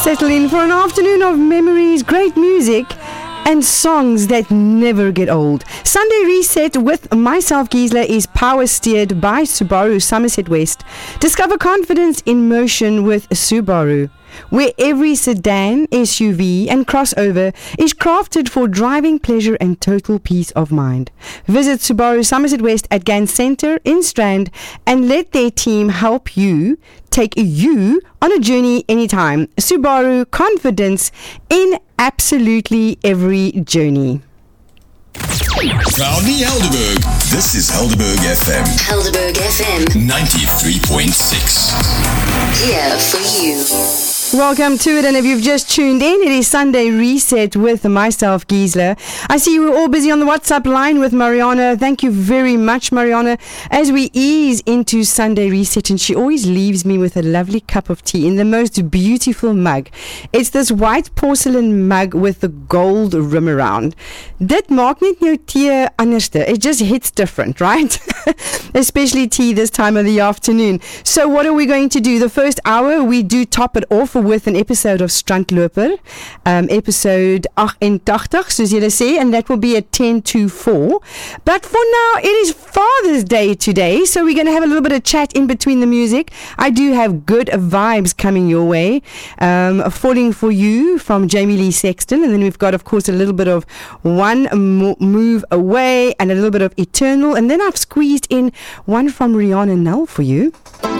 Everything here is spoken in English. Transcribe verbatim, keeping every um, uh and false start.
Settle in for an afternoon of memories, great music, and songs that never get old. Sunday Reset with myself, Gisela, is power steered by Subaru Somerset West. Discover confidence in motion with Subaru, where every sedan, S U V and crossover is crafted for driving pleasure and total peace of mind. Visit Subaru Somerset West at Gans Centre in Strand and let their team help you take you on a journey anytime. Subaru, confidence in absolutely every journey. Proudly Helderberg. This is Helderberg F M. Helderberg F M. ninety-three point six. Here for you. Welcome to it, and if you've just tuned in, it is Sunday Reset with myself, Gisela. I see you were all busy on the WhatsApp line with Mariana. Thank you very much, Mariana, as we ease into Sunday Reset, and she always leaves me with a lovely cup of tea in the most beautiful mug. It's this white porcelain mug with the gold rim around. Dit maak net jou tea anderste. It just hits different, right? Especially tea this time of the afternoon. So what are we going to do? The first hour, we do top it off with an episode of Strandloper, um, episode eighty-eight, soos julle sê, and that will be at ten to four. But for now, it is Father's Day today, so we're going to have a little bit of chat in between the music. I do have good vibes coming your way. Um, Falling for You from Jamie Lee Sexton, and then we've got, of course, a little bit of One Mo- Move Away and a little bit of Eternal, and then I've squeezed in one from Rihanna Null for you.